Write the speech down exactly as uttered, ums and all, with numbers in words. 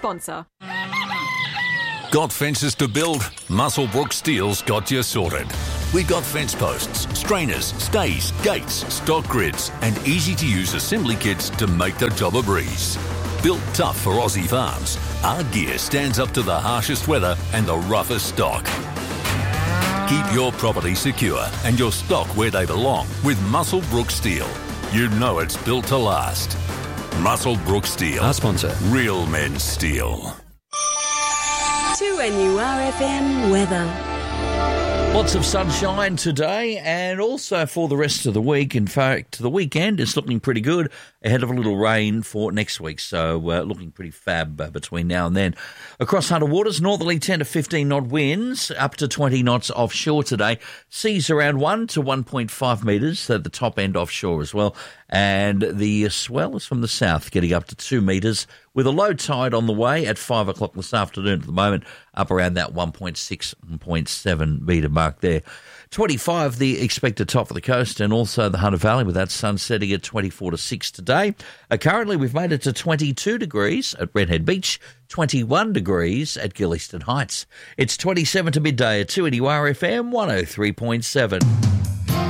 sponsor. Got fences to build? Muswellbrook Steel's got you sorted. We've got fence posts, strainers, stays, gates, stock grids, and easy-to-use assembly kits to make the job a breeze. Built tough for Aussie farms, our gear stands up to the harshest weather and the roughest stock. Keep your property secure and your stock where they belong with Muswellbrook Steel. You know it's built to last. Muswellbrook Steel. Our sponsor. Real men's steel. two N U R F M weather. Lots of sunshine today and also for the rest of the week. In fact, the weekend is looking pretty good ahead of a little rain for next week. So uh, looking pretty fab uh, between now and then. Across Hunter Waters, northerly ten to fifteen knot winds, up to twenty knots offshore today. Seas around one to one point five metres at the top end offshore as well. And the swell is from the south, getting up to two metres, with a low tide on the way at five o'clock this afternoon at the moment, up around that one point six, one point seven metre mark there. twenty-five, the expected top of the coast, and also the Hunter Valley, with that sun setting at twenty-four to six today. Uh, currently, we've made it to twenty-two degrees at Redhead Beach, twenty-one degrees at Gillieston Heights. It's twenty-seven to midday at two N U R F M one oh three point seven.